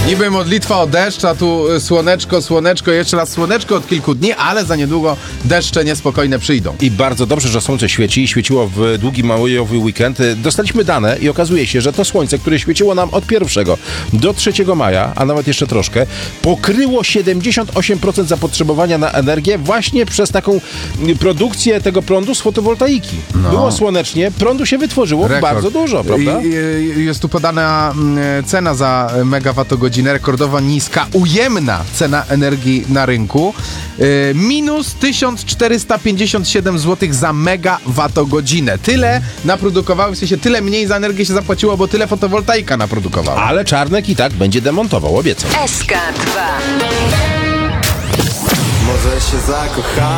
Niby modlitwa o deszcz, a tu słoneczko, słoneczko, jeszcze raz słoneczko od kilku dni, ale za niedługo deszcze niespokojne przyjdą. I bardzo dobrze, że słońce świeci. Świeciło w długi majowy weekend. Dostaliśmy dane i okazuje się, że to słońce, które świeciło nam od 1 do 3 maja, a nawet jeszcze troszkę, pokryło 78% zapotrzebowania na energię właśnie przez taką produkcję tego prądu z fotowoltaiki. Było słonecznie, prądu się wytworzyło bardzo dużo, prawda? Jest tu podana cena za megawattogodzinę, rekordowa niska, ujemna cena energii na rynku. Minus 1457 zł za megawattogodzinę. Tyle naprodukowały, w sensie tyle mniej za energię się zapłaciło, bo tyle fotowoltaika naprodukowała. Ale Czarnek i tak będzie demontował, obiecał. SK2. Może się zakocha.